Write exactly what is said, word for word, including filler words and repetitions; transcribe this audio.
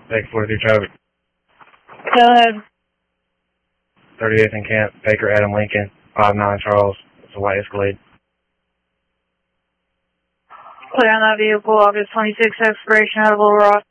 Take forty-three traffic. Go ahead. thirty-eighth in Camp, Baker Adam Lincoln, five nine Charles. It's a white Escalade. Clear on that vehicle, August twenty-sixth expiration out of Little Rock.